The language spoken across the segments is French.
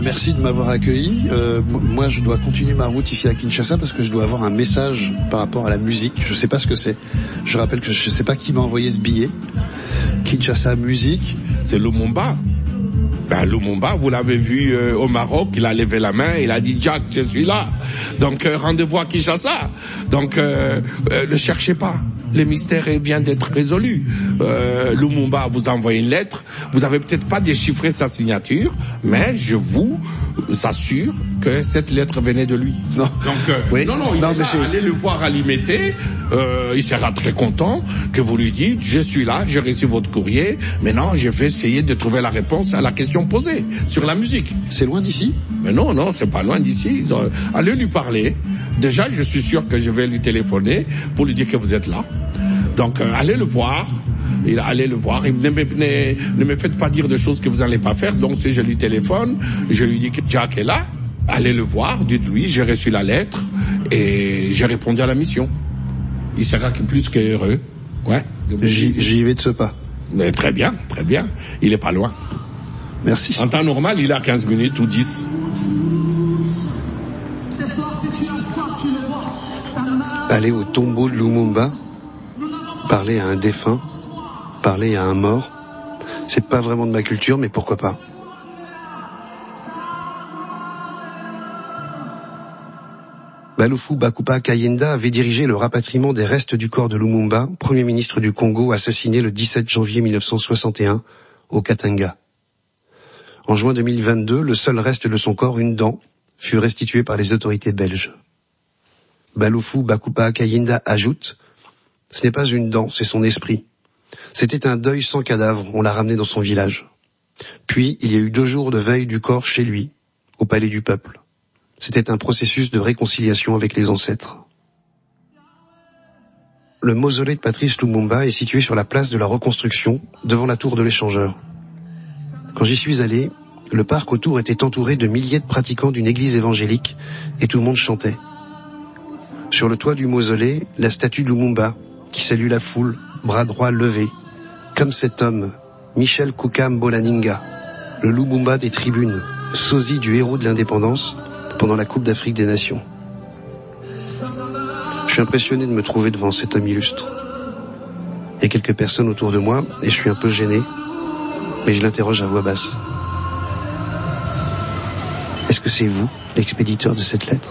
Merci de m'avoir accueilli. Moi, je dois continuer ma route ici à Kinshasa parce que je dois avoir un message par rapport à la musique. Je sais pas ce que c'est. Je rappelle que je sais pas qui m'a envoyé ce billet. Kinshasa musique. C'est Lumumba. Lumumba, vous l'avez vu au Maroc, il a levé la main, il a dit Jack, je suis là. Donc rendez-vous à Kinshasa. Donc ne cherchez pas. Le mystère vient d'être résolu. Lumumba vous a envoyé une lettre. Vous avez peut-être pas déchiffré sa signature, mais je vous assure que cette lettre venait de lui. Non. Donc allez le voir à Limité. Il sera très content que vous lui dites je suis là, j'ai reçu votre courrier. Maintenant, je vais essayer de trouver la réponse à la question posée sur la musique. C'est loin d'ici? Mais non, c'est pas loin d'ici. Allez lui parler. Déjà, je suis sûr que je vais lui téléphoner pour lui dire que vous êtes là. Donc, allez le voir. Allez le voir. Et ne me faites pas dire de choses que vous n'allez pas faire. Donc, si je lui téléphone, je lui dis que Jack est là. Allez le voir. Dites-lui, j'ai reçu la lettre et j'ai répondu à la mission. Il sera plus que heureux. Ouais. J'y vais de ce pas. Mais très bien, très bien. Il est pas loin. Merci. En temps normal, il a 15 minutes ou 10. Aller au tombeau de Lumumba, parler à un défunt, parler à un mort, c'est pas vraiment de ma culture, mais pourquoi pas. Baloufou Bakupa Kayinda avait dirigé le rapatriement des restes du corps de Lumumba, premier ministre du Congo assassiné le 17 janvier 1961 au Katanga. En juin 2022, le seul reste de son corps, une dent, fut restitué par les autorités belges. Baloufou Bakupa Kayinda ajoute « Ce n'est pas une dent, c'est son esprit. C'était un deuil sans cadavre, on l'a ramené dans son village. Puis, il y a eu 2 jours de veille du corps chez lui, au palais du peuple. C'était un processus de réconciliation avec les ancêtres. » Le mausolée de Patrice Lumumba est situé sur la place de la Reconstruction, devant la tour de l'Échangeur. Quand j'y suis allé, le parc autour était entouré de milliers de pratiquants d'une église évangélique, et tout le monde chantait. Sur le toit du mausolée, la statue de Lumumba, qui salue la foule, bras droits levés, comme cet homme, Michel Kouka-Mbolaninga, le Lumumba des tribunes, sosie du héros de l'indépendance pendant la Coupe d'Afrique des Nations. Je suis impressionné de me trouver devant cet homme illustre. Il y a quelques personnes autour de moi et je suis un peu gêné, mais je l'interroge à voix basse. Est-ce que c'est vous, l'expéditeur de cette lettre ?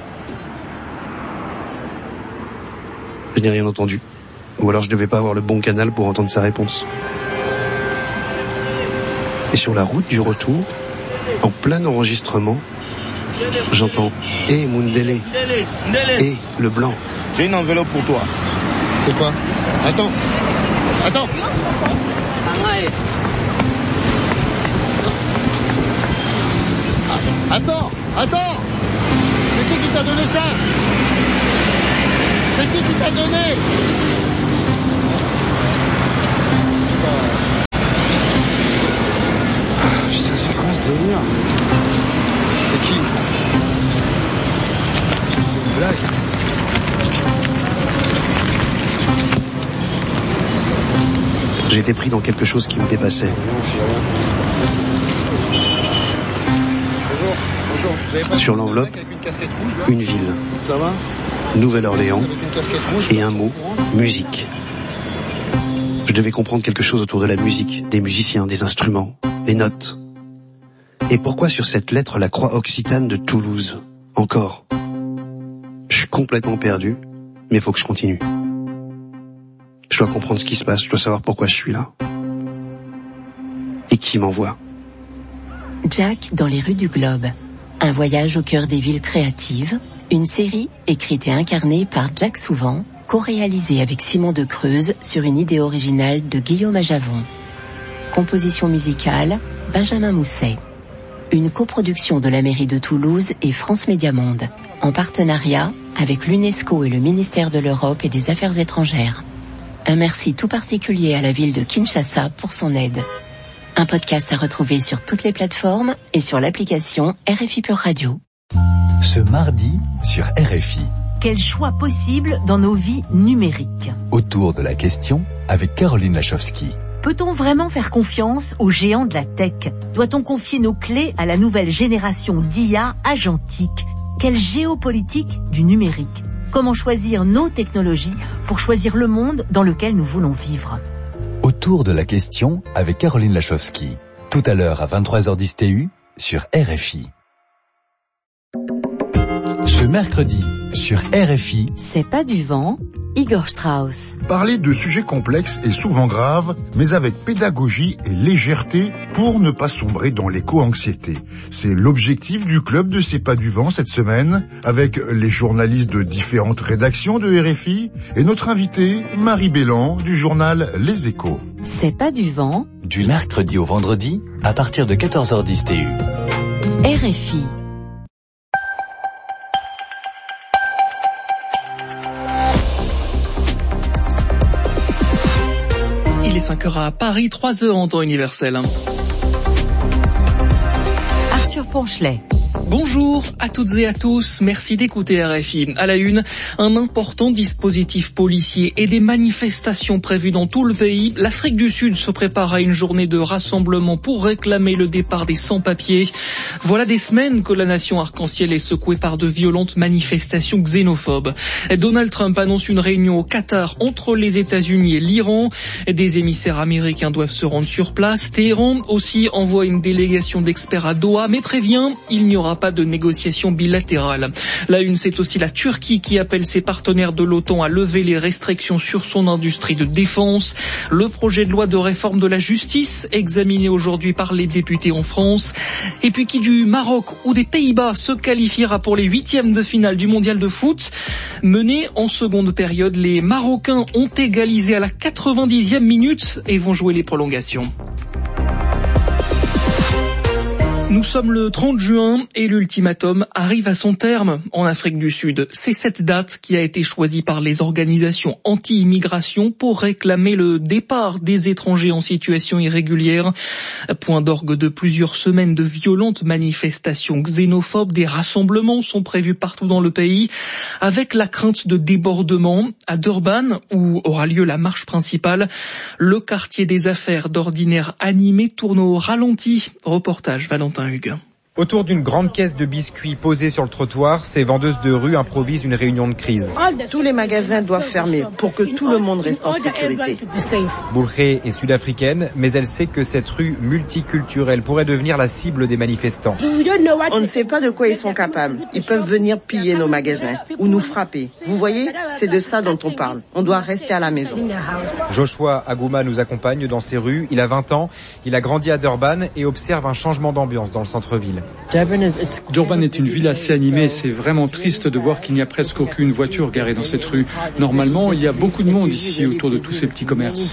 Je n'ai rien entendu. Ou alors je ne devais pas avoir le bon canal pour entendre sa réponse. Et sur la route du retour, en plein enregistrement, j'entends « Eh Mundele, eh le blanc ». J'ai une enveloppe pour toi. C'est quoi ? Attends. Attends. C'est qui t'a donné ça ? C'est qui t'a donné ? Putain, c'est quoi ce délire ? C'est qui ? C'est une blague. J'étais pris dans quelque chose qui me dépassait. Bonjour. Sur l'enveloppe, une ville. Ça va ? Nouvelle-Orléans, et un mot, musique. Je devais comprendre quelque chose autour de la musique, des musiciens, des instruments, les notes. Et pourquoi sur cette lettre la croix occitane de Toulouse ? Encore. Je suis complètement perdu, mais il faut que je continue. Je dois comprendre ce qui se passe, je dois savoir pourquoi je suis là. Et qui m'envoie. Jack dans les rues du Globe. Un voyage au cœur des villes créatives. Une série écrite et incarnée par Jack Souvent, co-réalisée avec Simon de Creuse sur une idée originale de Guillaume Ajavon. Composition musicale, Benjamin Mousset. Une coproduction de la mairie de Toulouse et France Média Monde, en partenariat avec l'UNESCO et le ministère de l'Europe et des Affaires étrangères. Un merci tout particulier à la ville de Kinshasa pour son aide. Un podcast à retrouver sur toutes les plateformes et sur l'application RFI Pure Radio. Ce mardi sur RFI. Quel choix possible dans nos vies numériques ? Autour de la question avec Caroline Lachowski. Peut-on vraiment faire confiance aux géants de la tech ? Doit-on confier nos clés à la nouvelle génération d'IA agentique ? Quelle géopolitique du numérique ? Comment choisir nos technologies pour choisir le monde dans lequel nous voulons vivre ? Autour de la question avec Caroline Lachowski. Tout à l'heure à 23h10 TU sur RFI. Ce mercredi sur RFI. C'est pas du vent, Igor Strauss. Parler de sujets complexes et souvent graves, mais avec pédagogie et légèreté pour ne pas sombrer dans l'éco-anxiété. C'est l'objectif du club de C'est pas du vent cette semaine, avec les journalistes de différentes rédactions de RFI et notre invitée, Marie Bélan, du journal Les Échos. C'est pas du vent. Du mercredi au vendredi, à partir de 14h10 TU. RFI. Il est 5h à Paris, 3h en temps universel. Arthur Ponchelet. Bonjour à toutes et à tous, merci d'écouter RFI. À la une, un important dispositif policier et des manifestations prévues dans tout le pays. L'Afrique du Sud se prépare à une journée de rassemblement pour réclamer le départ des sans-papiers. Voilà des semaines que la nation arc-en-ciel est secouée par de violentes manifestations xénophobes. Donald Trump annonce une réunion au Qatar entre les États-Unis et l'Iran. Des émissaires américains doivent se rendre sur place. Téhéran aussi envoie une délégation d'experts à Doha, mais prévient, il n'y aura pas de négociations bilatérales. La une, c'est aussi la Turquie qui appelle ses partenaires de l'OTAN à lever les restrictions sur son industrie de défense. Le projet de loi de réforme de la justice, examiné aujourd'hui par les députés en France. Et puis qui du Maroc ou des Pays-Bas se qualifiera pour les 8e de finale du mondial de foot. Menés en seconde période, les Marocains ont égalisé à la 90e minute et vont jouer les prolongations. Nous sommes le 30 juin et l'ultimatum arrive à son terme en Afrique du Sud. C'est cette date qui a été choisie par les organisations anti-immigration pour réclamer le départ des étrangers en situation irrégulière. Point d'orgue de plusieurs semaines de violentes manifestations xénophobes. Des rassemblements sont prévus partout dans le pays avec la crainte de débordements. À Durban, où aura lieu la marche principale, le quartier des affaires d'ordinaire animé tourne au ralenti. Reportage Valentin Hugues. Autour d'une grande caisse de biscuits posée sur le trottoir, ces vendeuses de rue improvisent une réunion de crise. Tous les magasins doivent fermer pour que tout le monde reste en sécurité. Boulkhé est sud-africaine, mais elle sait que cette rue multiculturelle pourrait devenir la cible des manifestants. On ne sait pas de quoi ils sont capables. Ils peuvent venir piller nos magasins ou nous frapper. Vous voyez, c'est de ça dont on parle. On doit rester à la maison. Joshua Agouma nous accompagne dans ces rues. Il a 20 ans, il a grandi à Durban et observe un changement d'ambiance dans le centre-ville. Durban est une ville assez animée et c'est vraiment triste de voir qu'il n'y a presque aucune voiture garée dans cette rue. Normalement, il y a beaucoup de monde ici autour de tous ces petits commerces.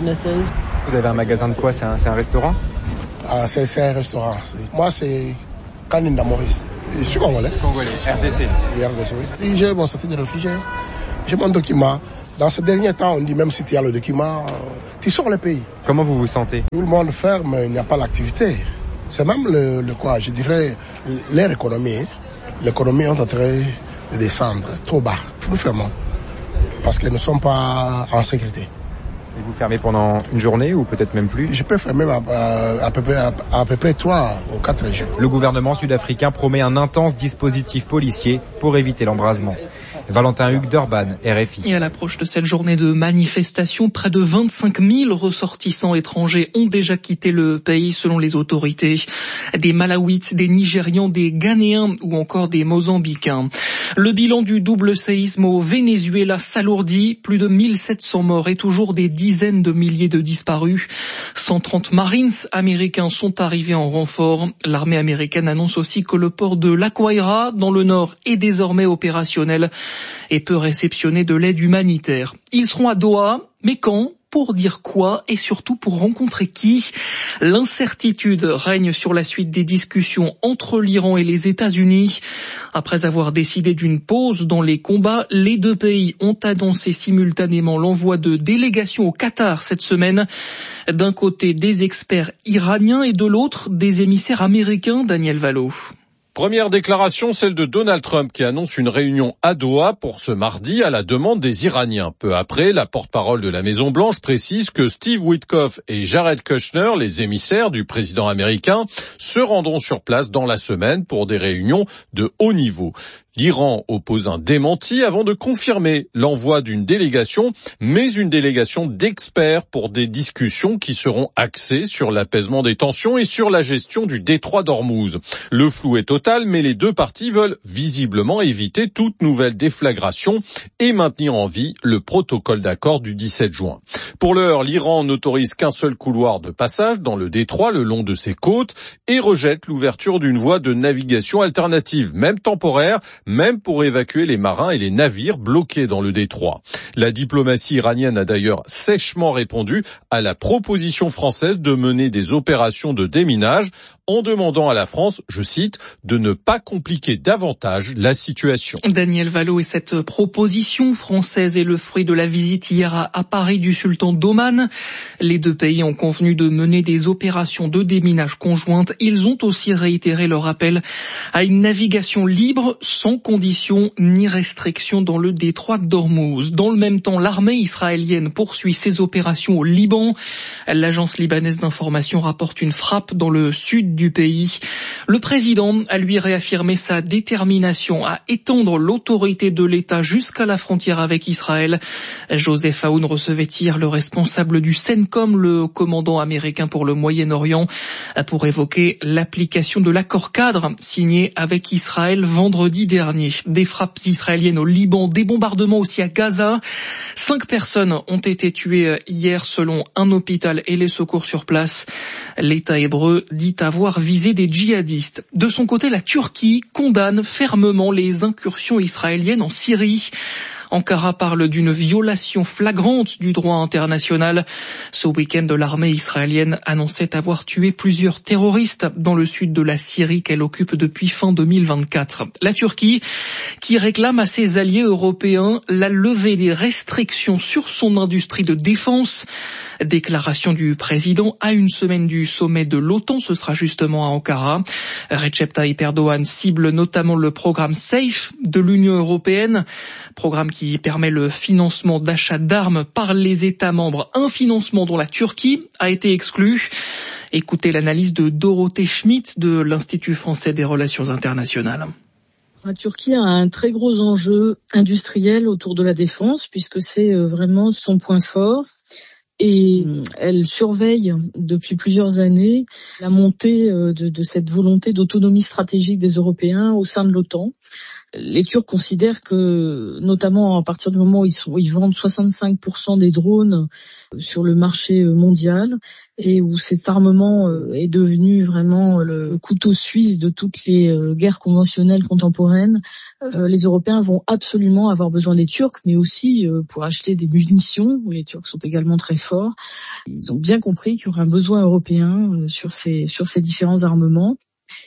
Vous avez un magasin de quoi? C'est un restaurant? C'est un restaurant. Moi, c'est Kaninda Maurice. Je suis congolais. RDC. Oui. J'ai mon statut de réfugié. J'ai mon document. Dans ces derniers temps, on dit même si tu as le document, tu sors le pays. Comment vous vous sentez? Tout le monde ferme, il n'y a pas d'activité. C'est même je dirais, leur économie. L'économie est en train de descendre trop bas. Nous fermons. Parce que nous ne sommes pas en sécurité. Et vous fermez pendant une journée ou peut-être même plus? Je peux fermer à peu près 3 ou 4 jours. Le gouvernement sud-africain promet un intense dispositif policier pour éviter l'embrasement. Valentin Hugues, Durban, RFI. Et à l'approche de cette journée de manifestation, près de 25 000 ressortissants étrangers ont déjà quitté le pays selon les autorités. Des Malawites, des Nigérians, des Ghanéens ou encore des Mozambicains. Le bilan du double séisme au Venezuela s'alourdit. Plus de 1700 morts et toujours des dizaines de milliers de disparus. 130 Marines américains sont arrivés en renfort. L'armée américaine annonce aussi que le port de La Guaira, dans le nord, est désormais opérationnel et peut réceptionner de l'aide humanitaire. Ils seront à Doha, mais quand ? Pour dire quoi et surtout pour rencontrer qui? L'incertitude règne sur la suite des discussions entre l'Iran et les États-Unis. Après avoir décidé d'une pause dans les combats, les deux pays ont annoncé simultanément l'envoi de délégations au Qatar cette semaine. D'un côté, des experts iraniens et de l'autre, des émissaires américains, Daniel Valo. Première déclaration, celle de Donald Trump qui annonce une réunion à Doha pour ce mardi à la demande des Iraniens. Peu après, la porte-parole de la Maison-Blanche précise que Steve Witkoff et Jared Kushner, les émissaires du président américain, se rendront sur place dans la semaine pour des réunions de haut niveau. L'Iran oppose un démenti avant de confirmer l'envoi d'une délégation, mais une délégation d'experts pour des discussions qui seront axées sur l'apaisement des tensions et sur la gestion du détroit d'Ormuz. Le flou est total, mais les deux parties veulent visiblement éviter toute nouvelle déflagration et maintenir en vie le protocole d'accord du 17 juin. Pour l'heure, l'Iran n'autorise qu'un seul couloir de passage dans le détroit le long de ses côtes et rejette l'ouverture d'une voie de navigation alternative, même temporaire, même pour évacuer les marins et les navires bloqués dans le détroit. La diplomatie iranienne a d'ailleurs sèchement répondu à la proposition française de mener des opérations de déminage en demandant à la France, je cite, de ne pas compliquer davantage la situation. Daniel Valo, et cette proposition française est le fruit de la visite hier à Paris du sultan d'Oman. Les deux pays ont convenu de mener des opérations de déminage conjointes. Ils ont aussi réitéré leur appel à une navigation libre, sans conditions ni restrictions dans le détroit d'Ormuz. Dans le même temps, l'armée israélienne poursuit ses opérations au Liban. L'agence libanaise d'information rapporte une frappe dans le sud du pays. Le président a lui réaffirmé sa détermination à étendre l'autorité de l'État jusqu'à la frontière avec Israël. Joseph Aoun recevait hier le responsable du CENTCOM, le commandant américain pour le Moyen-Orient, pour évoquer l'application de l'accord cadre signé avec Israël vendredi dernier. Des frappes israéliennes au Liban, des bombardements aussi à Gaza. 5 personnes ont été tuées hier selon un hôpital et les secours sur place. L'État hébreu dit avoir visé des djihadistes. De son côté, la Turquie condamne fermement les incursions israéliennes en Syrie. Ankara parle d'une violation flagrante du droit international. Ce week-end, l'armée israélienne annonçait avoir tué plusieurs terroristes dans le sud de la Syrie qu'elle occupe depuis fin 2024. La Turquie, qui réclame à ses alliés européens la levée des restrictions sur son industrie de défense. Déclaration du président à une semaine du sommet de l'OTAN, ce sera justement à Ankara. Recep Tayyip Erdogan cible notamment le programme SAFE de l'Union européenne, programme qui permet le financement d'achats d'armes par les États membres, un financement dont la Turquie a été exclue. Écoutez l'analyse de Dorothée Schmitt de l'Institut français des relations internationales. La Turquie a un très gros enjeu industriel autour de la défense, puisque c'est vraiment son point fort. Et elle surveille depuis plusieurs années la montée de cette volonté d'autonomie stratégique des Européens au sein de l'OTAN. Les Turcs considèrent que, notamment à partir du moment où ils vendent 65% des drones sur le marché mondial et où cet armement est devenu vraiment le couteau suisse de toutes les guerres conventionnelles contemporaines, les Européens vont absolument avoir besoin des Turcs, mais aussi pour acheter des munitions, où les Turcs sont également très forts. Ils ont bien compris qu'il y aurait un besoin européen sur ces différents armements.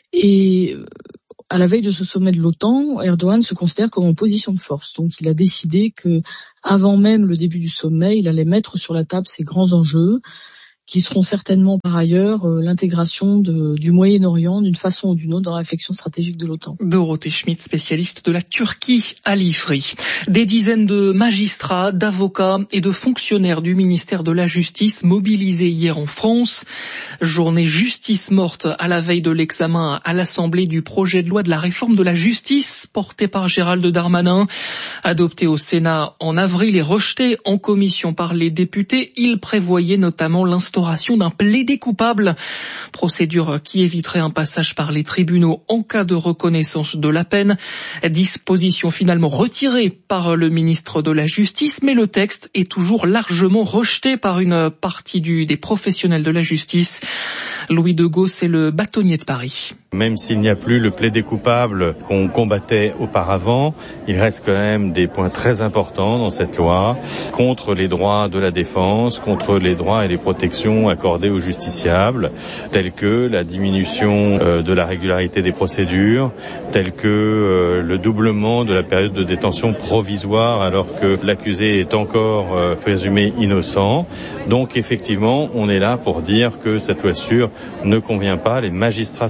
Et à la veille de ce sommet de l'OTAN, Erdogan se considère comme en position de force. Donc il a décidé que, avant même le début du sommet, il allait mettre sur la table ces grands enjeux, qui seront certainement par ailleurs l'intégration du Moyen-Orient d'une façon ou d'une autre dans la réflexion stratégique de l'OTAN. Dorothée Schmitt, spécialiste de la Turquie à l'IFRI. Des dizaines de magistrats, d'avocats et de fonctionnaires du ministère de la Justice mobilisés hier en France. Journée justice morte à la veille de l'examen à l'Assemblée du projet de loi de la réforme de la justice porté par Gérald Darmanin. Adopté au Sénat en avril et rejeté en commission par les députés, il prévoyait notamment l'instauration d'un plaidé coupable, procédure qui éviterait un passage par les tribunaux en cas de reconnaissance de la peine. Disposition finalement retirée par le ministre de la Justice, mais le texte est toujours largement rejeté par une partie des professionnels de la justice. Louis Degaut, c'est le bâtonnier de Paris. Même s'il n'y a plus le plaidé coupable qu'on combattait auparavant, il reste quand même des points très importants dans cette loi contre les droits de la défense, contre les droits et les protections accordées aux justiciables, tels que la diminution de la régularité des procédures, tels que le doublement de la période de détention provisoire alors que l'accusé est encore présumé innocent. Donc effectivement, on est là pour dire que cette loi sûre ne convient pas. Les magistrats sont avec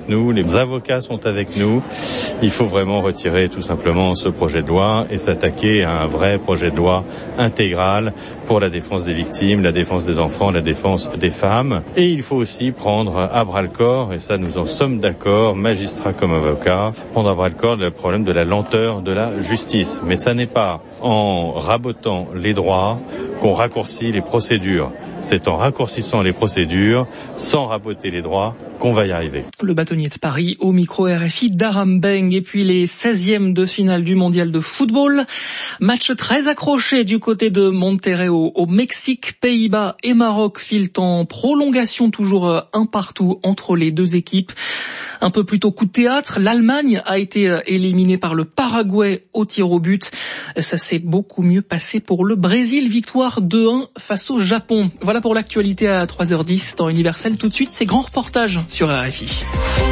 avec nous, les avocats sont avec nous. Il faut vraiment retirer tout simplement ce projet de loi et s'attaquer à un vrai projet de loi intégral pour la défense des victimes, la défense des enfants, la défense des femmes. Et il faut aussi prendre à bras-le-corps, et ça nous en sommes d'accord, magistrats comme avocats, prendre à bras-le-corps le problème de la lenteur de la justice. Mais ça n'est pas en rabotant les droits qu'on raccourcit les procédures. C'est en raccourcissant les procédures, sans raboter les droits, qu'on va y arriver. Le bâtonnier de Paris au micro RFI d'Aram Beng. Et puis les 16e de finale du mondial de football. Match très accroché du côté de Monterrey au Mexique. Pays-Bas et Maroc filent en prolongation, toujours un partout entre les deux équipes. Un peu plus tôt, coup de théâtre, l'Allemagne a été éliminée par le Paraguay au tir au but. Ça s'est beaucoup mieux passé pour le Brésil. Victoire 2-1 face au Japon. Voilà pour l'actualité à 3h10 dans Universel. Tout de suite, c'est grand reportage sur RFI.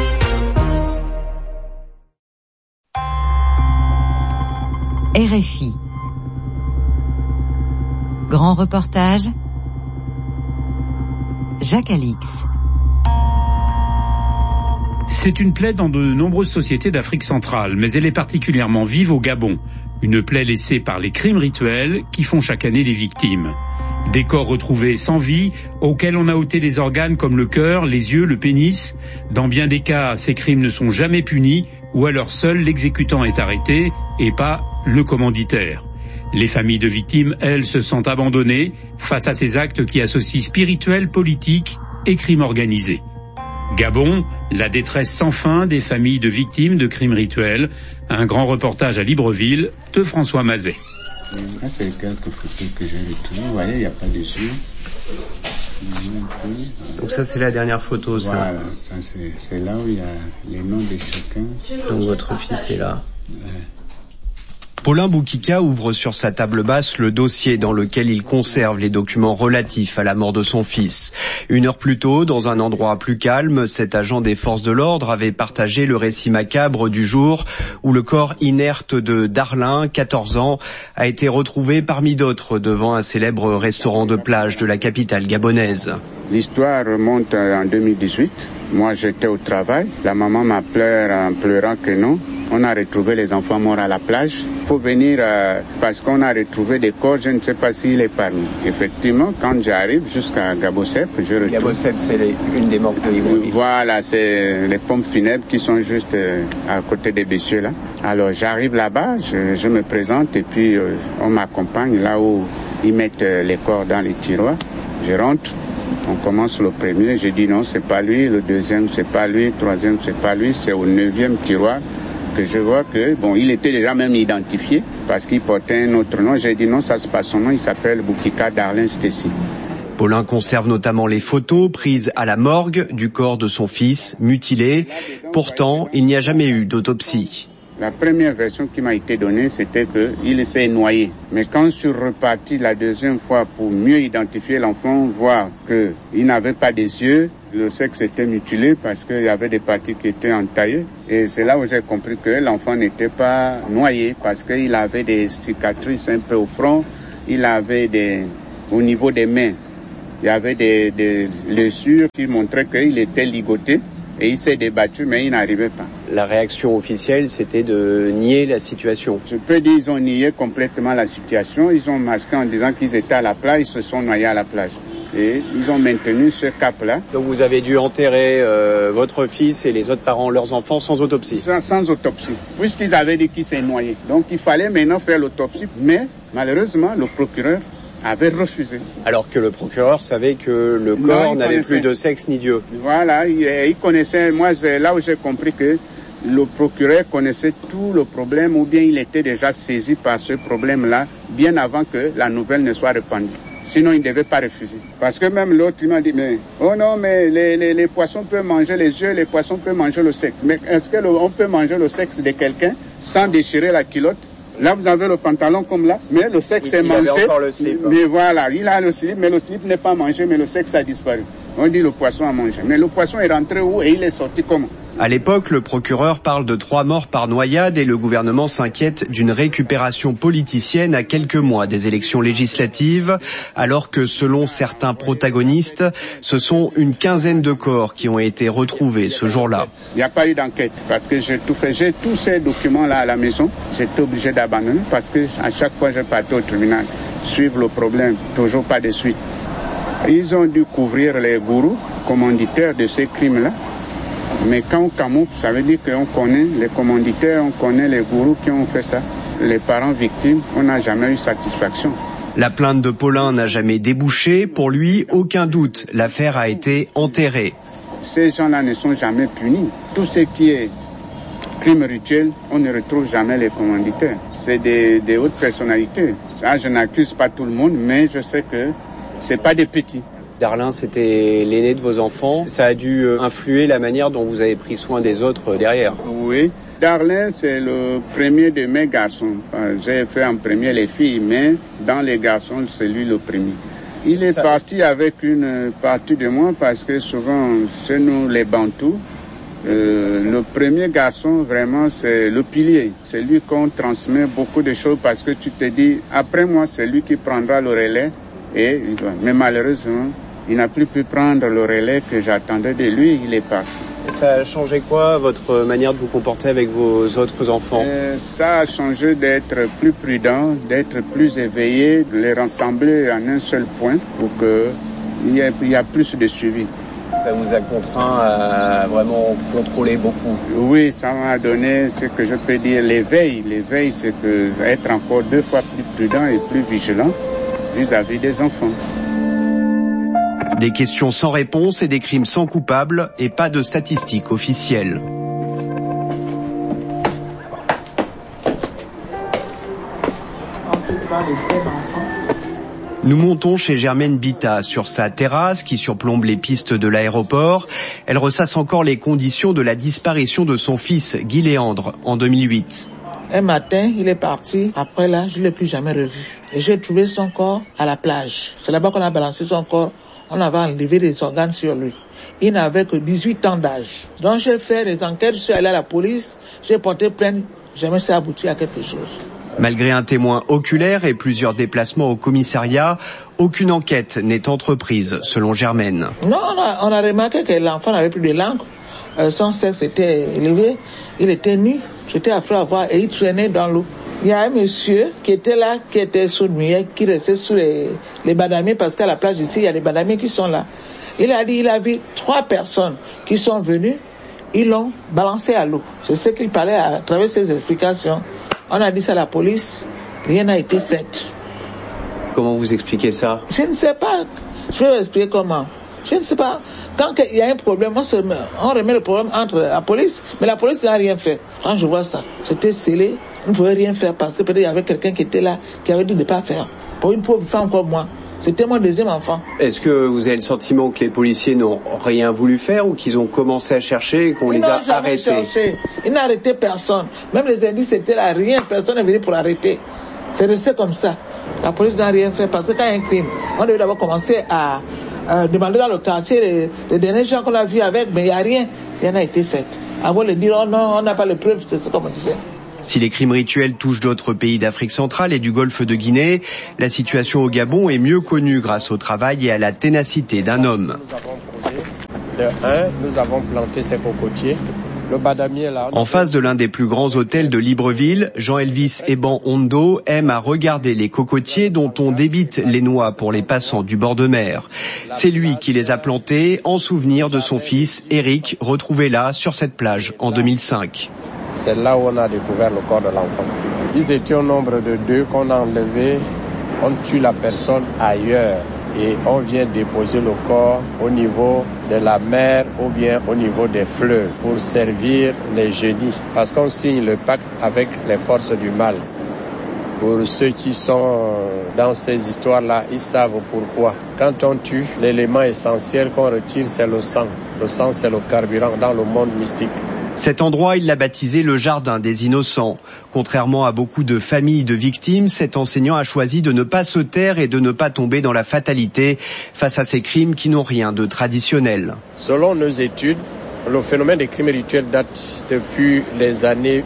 RFI. Grand reportage. Jacques Alix. C'est une plaie dans de nombreuses sociétés d'Afrique centrale, mais elle est particulièrement vive au Gabon. Une plaie laissée par les crimes rituels qui font chaque année des victimes. Des corps retrouvés sans vie, auxquels on a ôté des organes comme le cœur, les yeux, le pénis. Dans bien des cas, ces crimes ne sont jamais punis, ou alors seul l'exécutant est arrêté, et pas le commanditaire. Les familles de victimes, elles, se sentent abandonnées face à ces actes qui associent spirituel, politique et crime organisé. Gabon, la détresse sans fin des familles de victimes de crimes rituels. Un grand reportage à Libreville de François Mazet. Là, c'est quelques photos que j'ai retrouvées. Vous voyez, il n'y a pas de yeux. Donc ça, c'est la dernière photo, ça. Voilà, ça, c'est là où il y a les noms de chacun. Donc votre fils est là. Ouais. Paulin Boukika ouvre sur sa table basse le dossier dans lequel il conserve les documents relatifs à la mort de son fils. 1 heure plus tôt, dans un endroit plus calme, cet agent des forces de l'ordre avait partagé le récit macabre du jour où le corps inerte de Darlin, 14 ans, a été retrouvé parmi d'autres devant un célèbre restaurant de plage de la capitale gabonaise. L'histoire remonte en 2018. Moi, j'étais au travail. La maman m'appelait en pleurant que non. On a retrouvé les enfants morts à la plage. Il faut venir parce qu'on a retrouvé des corps, je ne sais pas s'il est parmi. Effectivement, quand j'arrive jusqu'à Gabosep, je retrouve... Gabosep, c'est une des morts de Libreville. Voilà, c'est les pompes funèbres qui sont juste à côté des messieurs là. Alors j'arrive là-bas, je me présente et puis on m'accompagne là où ils mettent les corps dans les tiroirs. Je rentre. On commence le premier, j'ai dit non, c'est pas lui, le deuxième, c'est pas lui, le troisième, c'est pas lui, c'est au 9e tiroir que je vois que, bon, il était déjà même identifié parce qu'il portait un autre nom. J'ai dit non, ça c'est pas son nom, il s'appelle Boukika Darlin Stécy. Paulin conserve notamment les photos prises à la morgue du corps de son fils, mutilé. Pourtant, il n'y a jamais eu d'autopsie. La première version qui m'a été donnée, c'était qu'il s'est noyé. Mais quand je suis reparti la deuxième fois pour mieux identifier l'enfant, voir qu'il n'avait pas des yeux, le sexe était mutilé parce qu'il y avait des parties qui étaient entaillées. Et c'est là où j'ai compris que l'enfant n'était pas noyé parce qu'il avait des cicatrices un peu au front, il avait au niveau des mains, il y avait des blessures qui montraient qu'il était ligoté. Et il s'est débattu, mais il n'arrivait pas. La réaction officielle, c'était de nier la situation. Je peux dire qu'ils ont nié complètement la situation. Ils ont masqué en disant qu'ils étaient à la plage, ils se sont noyés à la plage. Et ils ont maintenu ce cap-là. Donc vous avez dû enterrer votre fils et les autres parents, leurs enfants, sans autopsie. Sans autopsie, puisqu'ils avaient dit qu'il s'est noyé. Donc il fallait maintenant faire l'autopsie. Mais malheureusement, le procureur avait refusé. Alors que le procureur savait que le corps n'avait plus de sexe ni d'yeux. Voilà, il connaissait, moi c'est là où j'ai compris que le procureur connaissait tout le problème ou bien il était déjà saisi par ce problème-là bien avant que la nouvelle ne soit répandue. Sinon, il ne devait pas refuser. Parce que même l'autre, il m'a dit, mais, oh non, mais les poissons peuvent manger les yeux, les poissons peuvent manger le sexe. Mais est-ce qu'on peut manger le sexe de quelqu'un sans déchirer la culotte? Là, vous avez le pantalon comme là, mais le sexe est mangé. Mais voilà, il a le slip, mais le slip n'est pas mangé, mais le sexe a disparu. On dit le poisson a mangé. Mais le poisson est rentré où et il est sorti comment? À l'époque, le procureur parle de 3 morts par noyade et le gouvernement s'inquiète d'une récupération politicienne à quelques mois des élections législatives, alors que selon certains protagonistes, ce sont une quinzaine de corps qui ont été retrouvés ce jour-là. Il n'y a pas eu d'enquête parce que j'ai tout fait. J'ai tous ces documents-là à la maison. J'étais obligé d'abandonner parce que à chaque fois je partais au tribunal, suivre le problème, toujours pas de suite. Ils ont dû couvrir les gourous, commanditaires de ces crimes-là. Mais quand on camoufle, ça veut dire qu'on connaît les commanditaires, on connaît les gourous qui ont fait ça. Les parents victimes, on n'a jamais eu satisfaction. La plainte de Paulin n'a jamais débouché. Pour lui, aucun doute, l'affaire a été enterrée. Ces gens-là ne sont jamais punis. Tout ce qui est crime rituel, on ne retrouve jamais les commanditaires. C'est des hautes personnalités. Ça, je n'accuse pas tout le monde, mais je sais que c'est pas des petits. Darlin, c'était l'aîné de vos enfants. Ça a dû influer la manière dont vous avez pris soin des autres derrière. Oui. Darlin, c'est le premier de mes garçons. J'ai fait en premier les filles, mais dans les garçons, c'est lui le premier. Il est parti avec une partie de moi parce que souvent, chez nous, les Bantous, le premier garçon, vraiment, c'est le pilier. C'est lui qu'on transmet beaucoup de choses parce que tu te dis, après moi, c'est lui qui prendra le relais. Mais malheureusement, il n'a plus pu prendre le relais que j'attendais de lui, il est parti. Et ça a changé quoi, votre manière de vous comporter avec vos autres enfants? Ça a changé d'être plus prudent, d'être plus éveillé, de les rassembler en un seul point pour qu'il y a plus de suivi. Ça vous a contraint à vraiment contrôler beaucoup? Oui, ça m'a donné ce que je peux dire l'éveil. L'éveil, c'est être encore 2 fois plus prudent et plus vigilant vis-à-vis des enfants. Des questions sans réponse et des crimes sans coupable et pas de statistiques officielles. Nous montons chez Germaine Bita sur sa terrasse qui surplombe les pistes de l'aéroport. Elle ressasse encore les conditions de la disparition de son fils Guy Léandre en 2008. Un matin, il est parti. Après là, je ne l'ai plus jamais revu. Et j'ai trouvé son corps à la plage. C'est là-bas qu'on a balancé son corps. On avait enlevé des organes sur lui. Il n'avait que 18 ans d'âge. Donc j'ai fait des enquêtes, je suis allé à la police, j'ai porté plainte. Jamais ça aboutit à quelque chose. Malgré un témoin oculaire et plusieurs déplacements au commissariat, aucune enquête n'est entreprise, selon Germaine. Non, on a remarqué que l'enfant n'avait plus de langue. Son sexe était élevé, il était nu. J'étais affreux à voir et il traînait dans l'eau. Il y a un monsieur qui était là, qui était sourd-muet, qui restait sous les badamiers, parce qu'à la plage ici, il y a des badamiers qui sont là. Il a dit, il a vu 3 personnes qui sont venues, ils l'ont balancé à l'eau. C'est ce qu'il parlait à travers ses explications. On a dit ça à la police, rien n'a été fait. Comment vous expliquez ça? Je ne sais pas. Je vais vous expliquer comment. Je ne sais pas. Quand il y a un problème, on remet le problème entre la police, mais la police n'a rien fait. Quand je vois ça, c'était scellé, on ne pouvait rien faire parce que peut-être il y avait quelqu'un qui était là, qui avait dit de ne pas faire. Pour une pauvre femme comme moi, c'était mon deuxième enfant. Est-ce que vous avez le sentiment que les policiers n'ont rien voulu faire ou qu'ils ont commencé à chercher et qu'on les a arrêtés? Ils n'ont arrêté personne. Même les indices étaient là, rien, personne n'est venu pour arrêter. C'est resté comme ça. La police n'a rien fait parce que quand il y a un crime, on devait d'abord commencer à demander dans le quartier les derniers gens qu'on a vus avec, mais il n'y a rien n'a été fait. Avant de dire, oh non, on n'a pas les preuves, c'est ce qu'on me disait. Si les crimes rituels touchent d'autres pays d'Afrique centrale et du golfe de Guinée, la situation au Gabon est mieux connue grâce au travail et à la ténacité d'un homme. Nous avons planté ces cocotiers. Le badamier là. En face de l'un des plus grands hôtels de Libreville, Jean-Elvis Eban Hondo aime à regarder les cocotiers dont on débite les noix pour les passants du bord de mer. C'est lui qui les a plantés en souvenir de son fils Eric, retrouvé là sur cette plage en 2005. C'est là où on a découvert le corps de l'enfant. Ils étaient au nombre de 2 qu'on a enlevés. On tue la personne ailleurs et on vient déposer le corps au niveau de la mer ou bien au niveau des fleuves pour servir les génies. Parce qu'on signe le pacte avec les forces du mal. Pour ceux qui sont dans ces histoires-là, ils savent pourquoi. Quand on tue, l'élément essentiel qu'on retire, c'est le sang. Le sang, c'est le carburant dans le monde mystique. Cet endroit, il l'a baptisé le jardin des innocents. Contrairement à beaucoup de familles de victimes, cet enseignant a choisi de ne pas se taire et de ne pas tomber dans la fatalité face à ces crimes qui n'ont rien de traditionnel. Selon nos études, le phénomène des crimes rituels date depuis les années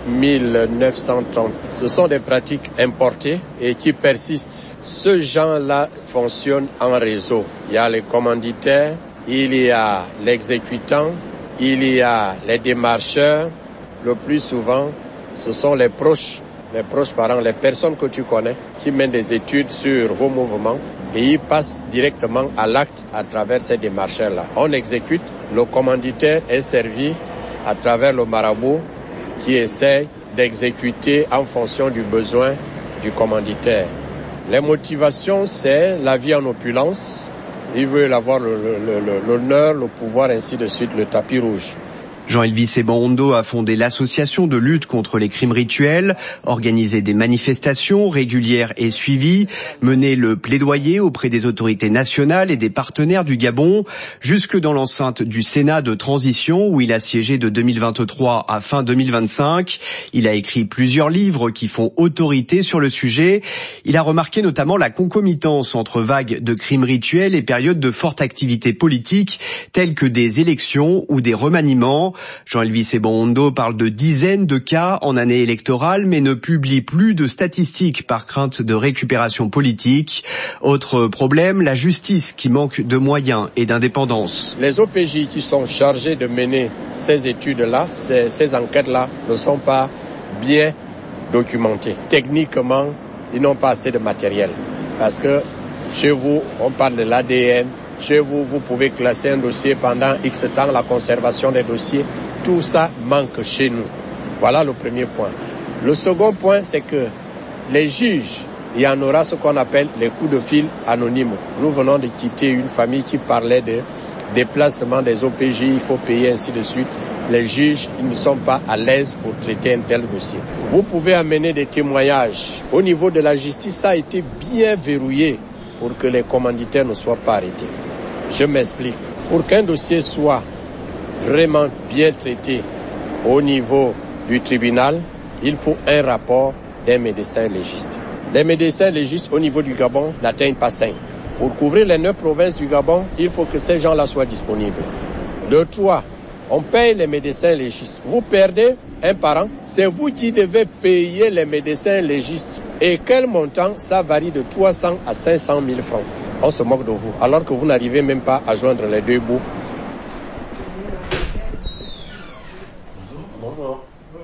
1930. Ce sont des pratiques importées et qui persistent. Ce genre-là fonctionne en réseau. Il y a les commanditaires, il y a l'exécutant, il y a les démarcheurs. Le plus souvent, ce sont les proches parents, les personnes que tu connais, qui mènent des études sur vos mouvements et ils passent directement à l'acte à travers ces démarcheurs-là. On exécute, le commanditaire est servi à travers le marabout qui essaie d'exécuter en fonction du besoin du commanditaire. Les motivations, c'est la vie en opulence. Ils veulent avoir l'honneur, le pouvoir, ainsi de suite, le tapis rouge. Jean-Elvis Ebondo a fondé l'association de lutte contre les crimes rituels, organisé des manifestations régulières et suivies, mené le plaidoyer auprès des autorités nationales et des partenaires du Gabon, jusque dans l'enceinte du Sénat de transition où il a siégé de 2023 à fin 2025. Il a écrit plusieurs livres qui font autorité sur le sujet. Il a remarqué notamment la concomitance entre vagues de crimes rituels et périodes de forte activité politique, telles que des élections ou des remaniements. Jean-Elvis Ebondo parle de dizaines de cas en année électorale, mais ne publie plus de statistiques par crainte de récupération politique. Autre problème, la justice qui manque de moyens et d'indépendance. Les OPJ qui sont chargés de mener ces études-là, ces enquêtes-là, ne sont pas bien documentées. Techniquement, ils n'ont pas assez de matériel. Parce que chez vous, on parle de l'ADN. Chez vous, vous pouvez classer un dossier pendant X temps, la conservation des dossiers. Tout ça manque chez nous. Voilà le premier point. Le second point, c'est que les juges, il y en aura ce qu'on appelle les coups de fil anonymes. Nous venons de quitter une famille qui parlait de déplacement des OPJ, il faut payer, ainsi de suite. Les juges, ils ne sont pas à l'aise pour traiter un tel dossier. Vous pouvez amener des témoignages. Au niveau de la justice, ça a été bien verrouillé pour que les commanditaires ne soient pas arrêtés. Je m'explique. Pour qu'un dossier soit vraiment bien traité au niveau du tribunal, il faut un rapport d'un médecin légiste. Les médecins légistes au niveau du Gabon n'atteignent pas 5. Pour couvrir les 9 provinces du Gabon, il faut que ces gens-là soient disponibles. De 3, on paye les médecins légistes. Vous perdez un parent, c'est vous qui devez payer les médecins légistes. Et quel montant? Ça varie de 300 à 500 000 francs. On se moque de vous, alors que vous n'arrivez même pas à joindre les deux bouts. Bonjour.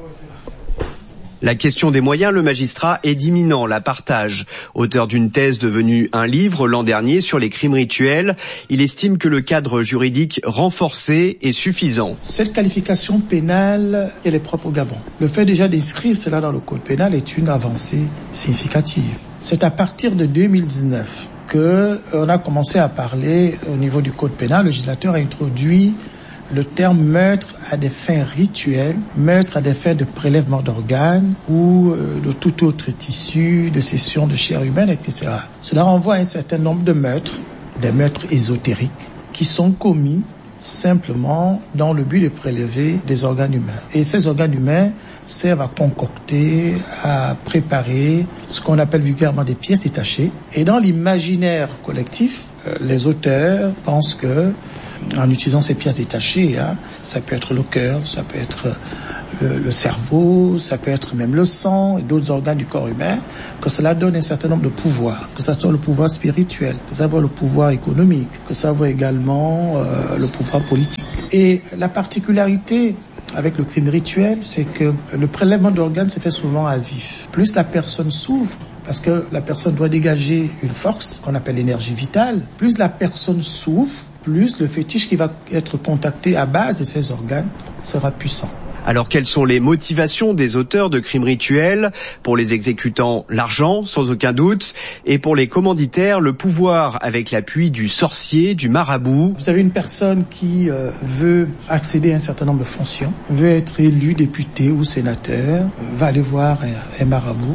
La question des moyens, le magistrat Eddy Minnan la partage. Auteur d'une thèse devenue un livre l'an dernier sur les crimes rituels, il estime que le cadre juridique renforcé est suffisant. Cette qualification pénale, elle est propre au Gabon. Le fait déjà d'inscrire cela dans le code pénal est une avancée significative. C'est à partir de 2019 qu'on a commencé à parler au niveau du code pénal. Le législateur a introduit le terme meurtre à des fins rituelles, meurtre à des fins de prélèvement d'organes ou de tout autre tissu, de cession de chair humaine, etc. Cela renvoie à un certain nombre de meurtres, des meurtres ésotériques, qui sont commis simplement dans le but de prélever des organes humains. Et ces organes humains servent à concocter, à préparer ce qu'on appelle vulgairement des pièces détachées. Et dans l'imaginaire collectif, les auteurs pensent que en utilisant ces pièces détachées, ça peut être le cœur, ça peut être le cerveau, ça peut être même le sang et d'autres organes du corps humain, que cela donne un certain nombre de pouvoirs, que ça soit le pouvoir spirituel, que ça soit le pouvoir économique, que ça soit également le pouvoir politique. Et la particularité avec le crime rituel, c'est que le prélèvement d'organes se fait souvent à vif. Plus la personne souffre, parce que la personne doit dégager une force qu'on appelle l'énergie vitale, plus la personne souffre, plus le fétiche qui va être contacté à base de ces organes sera puissant. Alors quelles sont les motivations des auteurs de crimes rituels? Pour les exécutants, l'argent, sans aucun doute, et pour les commanditaires, le pouvoir avec l'appui du sorcier, du marabout. Vous avez une personne qui veut accéder à un certain nombre de fonctions, veut être élu député ou sénateur, va aller voir un marabout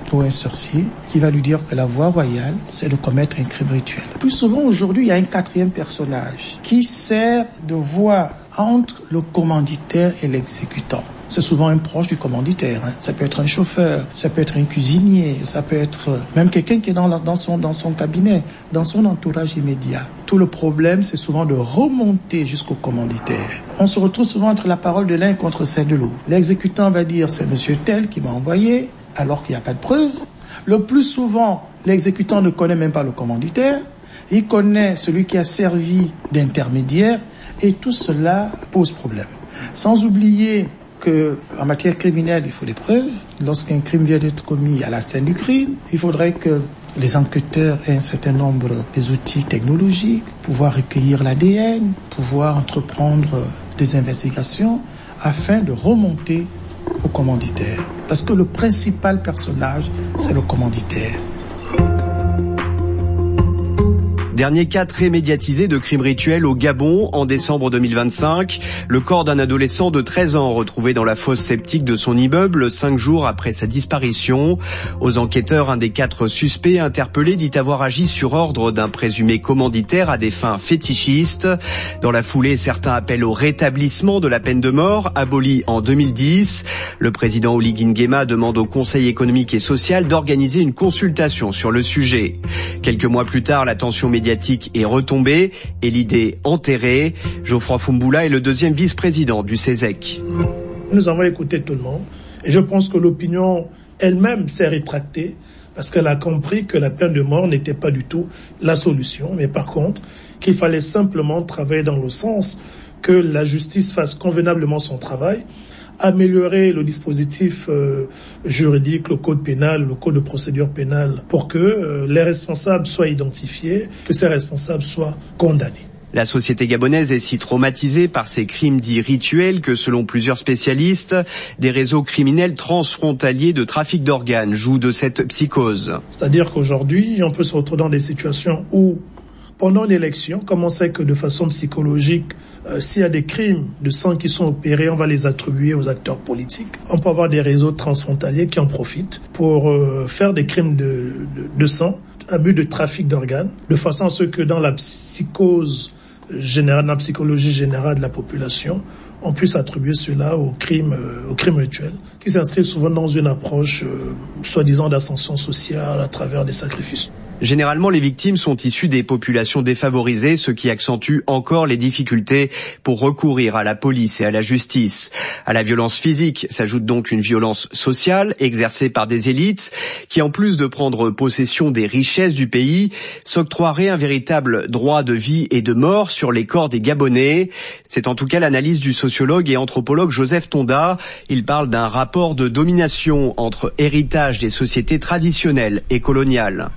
ou un sorcier qui va lui dire que la voie royale, c'est de commettre un crime rituel. Plus souvent aujourd'hui, il y a un quatrième personnage qui sert de voie entre le commanditaire et l'exécutant. C'est souvent un proche du commanditaire. Ça peut être un chauffeur, ça peut être un cuisinier, ça peut être même quelqu'un qui est dans son cabinet, dans son entourage immédiat. Tout le problème, c'est souvent de remonter jusqu'au commanditaire. On se retrouve souvent entre la parole de l'un contre celle de l'autre. L'exécutant va dire, c'est monsieur tel qui m'a envoyé, alors qu'il n'y a pas de preuve. Le plus souvent, l'exécutant ne connaît même pas le commanditaire. Il connaît celui qui a servi d'intermédiaire et tout cela pose problème. Sans oublier qu'en matière criminelle, il faut des preuves. Lorsqu'un crime vient d'être commis à la scène du crime, il faudrait que les enquêteurs aient un certain nombre des outils technologiques, pouvoir recueillir l'ADN, pouvoir entreprendre des investigations afin de remonter au commanditaire. Parce que le principal personnage, c'est le commanditaire. Dernier cas très médiatisé de crime rituel au Gabon en décembre 2025. Le corps d'un adolescent de 13 ans retrouvé dans la fosse septique de son immeuble 5 jours après sa disparition. Aux enquêteurs, un des 4 suspects interpellés dit avoir agi sur ordre d'un présumé commanditaire à des fins fétichistes. Dans la foulée, certains appellent au rétablissement de la peine de mort, abolie en 2010. Le président Oligui Nguema demande au Conseil économique et social d'organiser une consultation sur le sujet. Quelques mois plus tard, la tension médiatique est retombée et l'idée enterrée. Geoffroy Fumboula est le 2e vice-président du CESEC. Nous avons écouté tout le monde et je pense que l'opinion elle-même s'est rétractée parce qu'elle a compris que la peine de mort n'était pas du tout la solution, mais par contre qu'il fallait simplement travailler dans le sens que la justice fasse convenablement son travail, améliorer le dispositif juridique, le code pénal, le code de procédure pénale, pour que les responsables soient identifiés, que ces responsables soient condamnés. La société gabonaise est si traumatisée par ces crimes dits rituels que, selon plusieurs spécialistes, des réseaux criminels transfrontaliers de trafic d'organes jouent de cette psychose. C'est-à-dire qu'aujourd'hui, on peut se retrouver dans des situations où, pendant une élection, comme on sait que de façon psychologique, s'il y a des crimes de sang qui sont opérés, on va les attribuer aux acteurs politiques. On peut avoir des réseaux transfrontaliers qui en profitent pour faire des crimes de sang, abus de trafic d'organes, de façon à ce que dans la psychose générale, dans la psychologie générale de la population, on puisse attribuer cela aux crimes rituels, qui s'inscrivent souvent dans une approche soi-disant d'ascension sociale à travers des sacrifices. Généralement, les victimes sont issues des populations défavorisées, ce qui accentue encore les difficultés pour recourir à la police et à la justice. À la violence physique s'ajoute donc une violence sociale exercée par des élites qui, en plus de prendre possession des richesses du pays, s'octroieraient un véritable droit de vie et de mort sur les corps des Gabonais. C'est en tout cas l'analyse du sociologue et anthropologue Joseph Tonda. Il parle d'un rapport de domination entre héritage des sociétés traditionnelles et coloniales.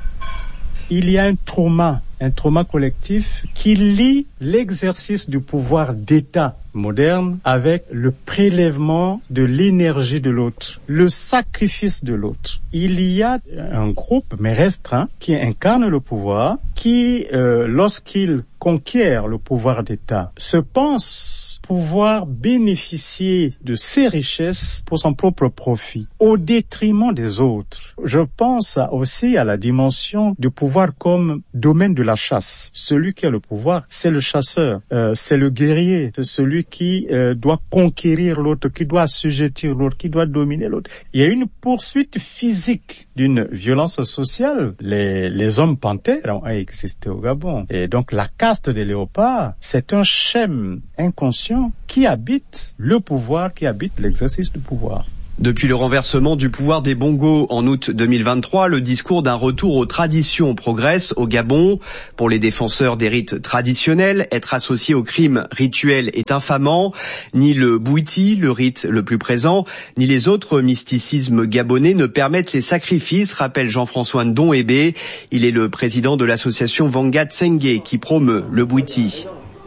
Il y a un trauma collectif qui lie l'exercice du pouvoir d'État moderne avec le prélèvement de l'énergie de l'autre, le sacrifice de l'autre. Il y a un groupe, mais restreint, qui incarne le pouvoir, qui, lorsqu'il conquiert le pouvoir d'État, se pense pouvoir bénéficier de ces richesses pour son propre profit, au détriment des autres. Je pense aussi à la dimension du pouvoir comme domaine de la chasse. Celui qui a le pouvoir, c'est le chasseur, c'est le guerrier, c'est celui qui doit conquérir l'autre, qui doit assujettir l'autre, qui doit dominer l'autre. Il y a une poursuite physique d'une violence sociale. Les hommes panthères ont existé au Gabon. Et donc la caste des léopards, c'est un schème inconscient qui habite le pouvoir, qui habite l'exercice du pouvoir. Depuis le renversement du pouvoir des Bongos en août 2023, le discours d'un retour aux traditions progresse au Gabon. Pour les défenseurs des rites traditionnels, être associé aux crimes rituels est infamant. Ni le bouiti, le rite le plus présent, ni les autres mysticismes gabonais ne permettent les sacrifices, rappelle Jean-François Ndon-Ebé. Il est le président de l'association Vanga Tsenge qui promeut le bouiti.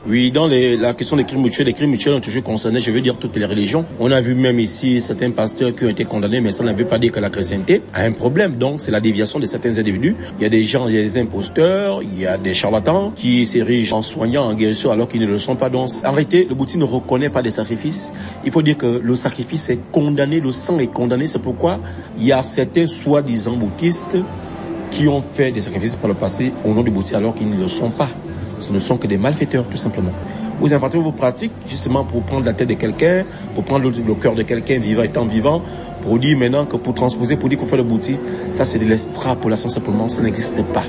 Oui, dans la question des crimes mutuels ont toujours concerné, je veux dire, toutes les religions. On a vu même ici certains pasteurs qui ont été condamnés, mais ça ne veut pas dire que la chrétienté a un problème. Donc, c'est la déviation de certains individus. Il y a des gens, il y a des imposteurs, il y a des charlatans qui s'érigent en soignants, en guérisseurs, alors qu'ils ne le sont pas. Donc, arrêtez, le Bouddhisme ne reconnaît pas des sacrifices. Il faut dire que le sacrifice est condamné, le sang est condamné. C'est pourquoi il y a certains soi-disant bouddhistes qui ont fait des sacrifices par le passé au nom du bouddhisme, alors qu'ils ne le sont pas. Ce ne sont que des malfaiteurs, tout simplement. Vous inventez vos pratiques justement pour prendre la tête de quelqu'un, pour prendre le cœur de quelqu'un vivant étant vivant, pour dire maintenant que pour transposer, pour dire qu'on fait le bouddhisme, ça c'est de l'extrapolation simplement, ça n'existe pas.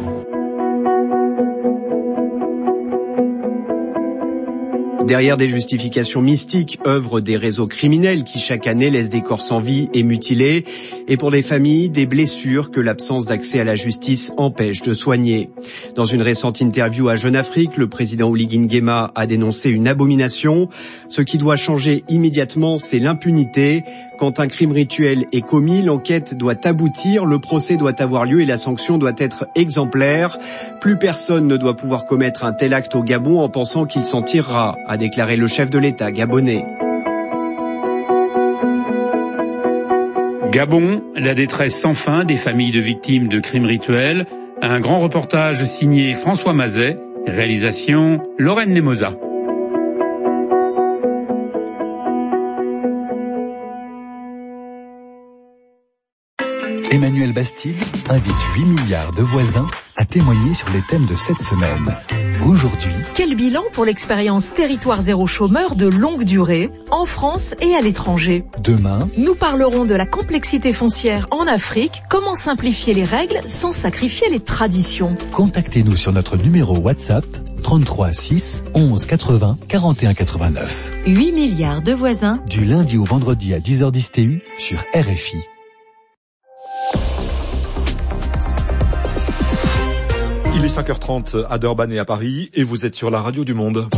Derrière des justifications mystiques, œuvrent des réseaux criminels qui chaque année laissent des corps sans vie et mutilés. Et pour les familles, des blessures que l'absence d'accès à la justice empêche de soigner. Dans une récente interview à Jeune Afrique, le président Oligui Nguema a dénoncé une abomination. Ce qui doit changer immédiatement, c'est l'impunité. Quand un crime rituel est commis, l'enquête doit aboutir, le procès doit avoir lieu et la sanction doit être exemplaire. Plus personne ne doit pouvoir commettre un tel acte au Gabon en pensant qu'il s'en tirera, a déclaré le chef de l'État gabonais. Gabon, la détresse sans fin des familles de victimes de crimes rituels. Un grand reportage signé François Mazet, réalisation Lorraine Nemosa. Emmanuel Bastide invite 8 milliards de voisins à témoigner sur les thèmes de cette semaine. Aujourd'hui, quel bilan pour l'expérience Territoire Zéro Chômeur de longue durée, en France et à l'étranger? Demain, nous parlerons de la complexité foncière en Afrique, comment simplifier les règles sans sacrifier les traditions. Contactez-nous sur notre numéro WhatsApp 33 6 11 80 41 89. 8 milliards de voisins. Du lundi au vendredi à 10h10 TU sur RFI. Il est 5h30 à Durban et à Paris et vous êtes sur la radio du Monde.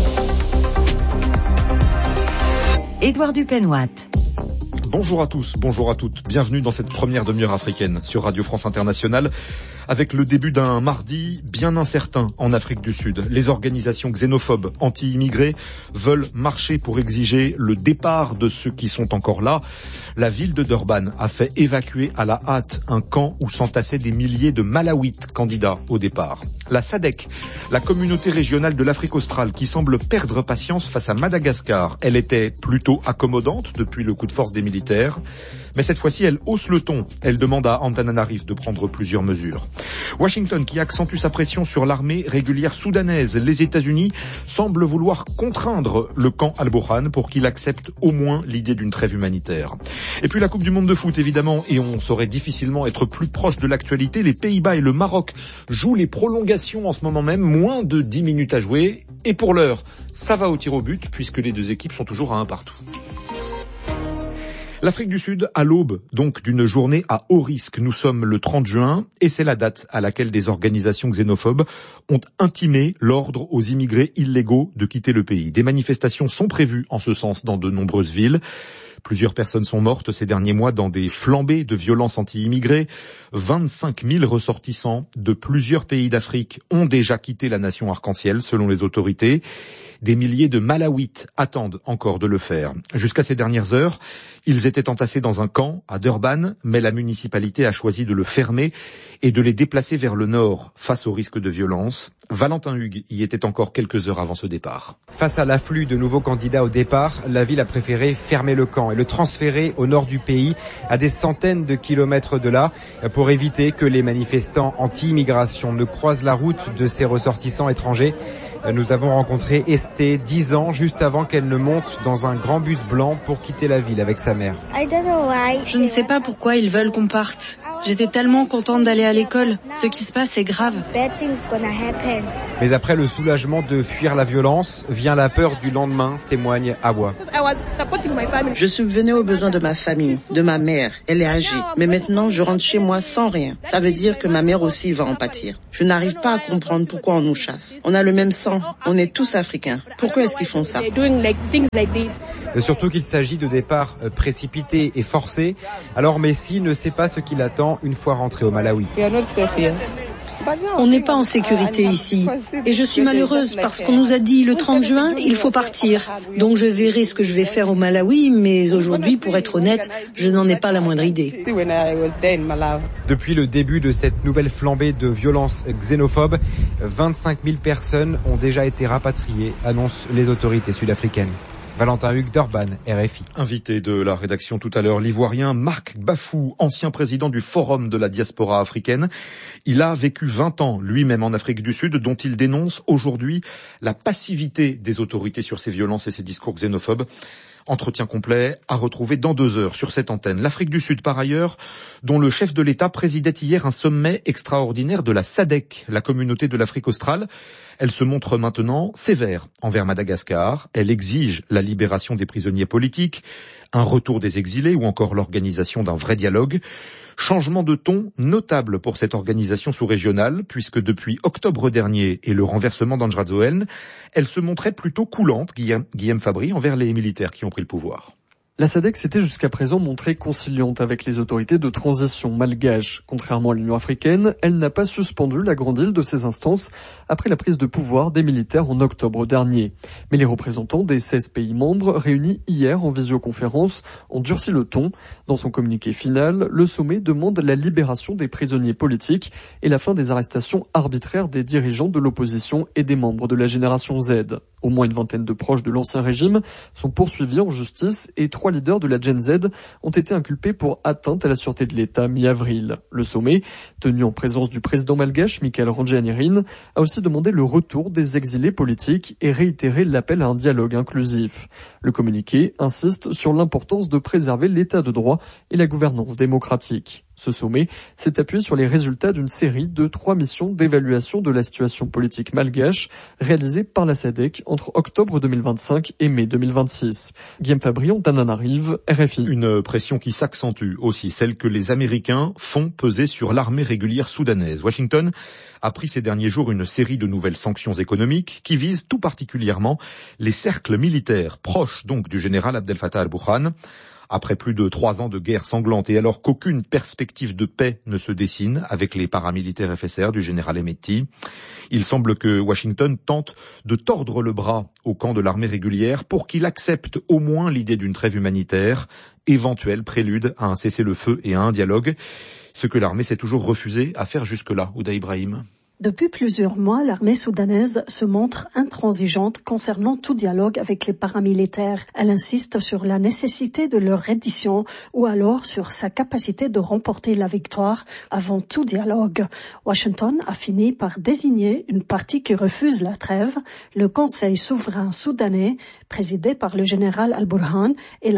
Édouard Dupenoit. Bonjour à tous, bonjour à toutes. Bienvenue dans cette première demi-heure africaine sur Radio France Internationale. Avec le début d'un mardi bien incertain en Afrique du Sud. Les organisations xénophobes anti-immigrés veulent marcher pour exiger le départ de ceux qui sont encore là. La ville de Durban a fait évacuer à la hâte un camp où s'entassaient des milliers de Malawites candidats au départ. La SADC, la communauté régionale de l'Afrique australe qui semble perdre patience face à Madagascar. Elle était plutôt accommodante depuis le coup de force des militaires. Mais cette fois-ci, elle hausse le ton. Elle demande à Antananarive de prendre plusieurs mesures. Washington qui accentue sa pression sur l'armée régulière soudanaise. Les États-Unis semblent vouloir contraindre le camp Al-Burhan pour qu'il accepte au moins l'idée d'une trêve humanitaire. Et puis la Coupe du Monde de foot, évidemment, et on saurait difficilement être plus proche de l'actualité. Les Pays-Bas et le Maroc jouent les prolongations en ce moment même, moins de 10 minutes à jouer. Et pour l'heure, ça va au tir au but puisque les deux équipes sont toujours à 1 partout. L'Afrique du Sud, à l'aube donc d'une journée à haut risque. Nous sommes le 30 juin et c'est la date à laquelle des organisations xénophobes ont intimé l'ordre aux immigrés illégaux de quitter le pays. Des manifestations sont prévues en ce sens dans de nombreuses villes. Plusieurs personnes sont mortes ces derniers mois dans des flambées de violences anti-immigrés. 25 000 ressortissants de plusieurs pays d'Afrique ont déjà quitté la nation arc-en-ciel, selon les autorités. Des milliers de Malawites attendent encore de le faire. Jusqu'à ces dernières heures, ils étaient entassés dans un camp à Durban, mais la municipalité a choisi de le fermer et de les déplacer vers le nord face au risque de violence. Valentin Hugues y était encore quelques heures avant ce départ. Face à l'afflux de nouveaux candidats au départ, la ville a préféré fermer le camp et le transférer au nord du pays, à des centaines de kilomètres de là, pour éviter que les manifestants anti-immigration ne croisent la route de ces ressortissants étrangers. Nous avons rencontré Esté, 10 ans, juste avant qu'elle ne monte dans un grand bus blanc pour quitter la ville avec sa mère. Je ne sais pas pourquoi ils veulent qu'on parte. J'étais tellement contente d'aller à l'école. Ce qui se passe est grave. Mais après le soulagement de fuir la violence, vient la peur du lendemain, témoigne Awa. Je subvenais aux besoins de ma famille, de ma mère. Elle est âgée. Mais maintenant, je rentre chez moi sans rien. Ça veut dire que ma mère aussi va en pâtir. Je n'arrive pas à comprendre pourquoi on nous chasse. On a le même sang. On est tous africains. Pourquoi est-ce qu'ils font ça? Surtout qu'il s'agit de départs précipités et forcés. Alors Messi ne sait pas ce qui l'attend une fois rentré au Malawi. On n'est pas en sécurité ici. Et je suis malheureuse parce qu'on nous a dit le 30 juin, il faut partir. Donc je verrai ce que je vais faire au Malawi, mais aujourd'hui, pour être honnête, je n'en ai pas la moindre idée. Depuis le début de cette nouvelle flambée de violences xénophobes, 25 000 personnes ont déjà été rapatriées, annoncent les autorités sud-africaines. Valentin Hugues d'Urban, RFI. Invité de la rédaction tout à l'heure, l'Ivoirien Marc Bafou, ancien président du Forum de la diaspora africaine. Il a vécu 20 ans lui-même en Afrique du Sud, dont il dénonce aujourd'hui la passivité des autorités sur ces violences et ces discours xénophobes. Entretien complet à retrouver dans 2 heures sur cette antenne. L'Afrique du Sud, par ailleurs, dont le chef de l'État présidait hier un sommet extraordinaire de la SADC, la communauté de l'Afrique australe. Elle se montre maintenant sévère envers Madagascar. Elle exige la libération des prisonniers politiques, un retour des exilés ou encore l'organisation d'un vrai dialogue. Changement de ton notable pour cette organisation sous-régionale, puisque depuis octobre dernier et le renversement d'Andjradzoen, elle se montrait plutôt coulante, Guillaume Fabry, envers les militaires qui ont pris le pouvoir. La SADC s'était jusqu'à présent montrée conciliante avec les autorités de transition malgaches. Contrairement à l'Union africaine, elle n'a pas suspendu la grande île de ses instances après la prise de pouvoir des militaires en octobre dernier. Mais les représentants des 16 pays membres réunis hier en visioconférence ont durci le ton. Dans son communiqué final, le sommet demande la libération des prisonniers politiques et la fin des arrestations arbitraires des dirigeants de l'opposition et des membres de la génération Z. Au moins une vingtaine de proches de l'ancien régime sont poursuivis en justice et 3 leaders de la Gen Z ont été inculpés pour atteinte à la sûreté de l'État mi-avril. Le sommet, tenu en présence du président malgache Michael Randrianirina, a aussi demandé le retour des exilés politiques et réitéré l'appel à un dialogue inclusif. Le communiqué insiste sur l'importance de préserver l'État de droit et la gouvernance démocratique. Ce sommet s'est appuyé sur les résultats d'une série de 3 missions d'évaluation de la situation politique malgache réalisées par la SADC entre octobre 2025 et mai 2026. Guillaume Fabry, Antananarive, RFI. Une pression qui s'accentue aussi, celle que les Américains font peser sur l'armée régulière soudanaise. Washington a pris ces derniers jours une série de nouvelles sanctions économiques qui visent tout particulièrement les cercles militaires proches donc du général Abdel Fattah al-Burhan. Après plus de 3 ans de guerre sanglante et alors qu'aucune perspective de paix ne se dessine avec les paramilitaires FSR du général Hemeti, il semble que Washington tente de tordre le bras au camp de l'armée régulière pour qu'il accepte au moins l'idée d'une trêve humanitaire, éventuel prélude à un cessez-le-feu et à un dialogue, ce que l'armée s'est toujours refusé à faire jusque-là. Ouda Ibrahim. Depuis plusieurs mois, l'armée soudanaise se montre intransigeante concernant tout dialogue avec les paramilitaires. Elle insiste sur la nécessité de leur reddition ou alors sur sa capacité de remporter la victoire avant tout dialogue. Washington a fini par désigner une partie qui refuse la trêve, le Conseil souverain soudanais, présidé par le général al-Burhan, et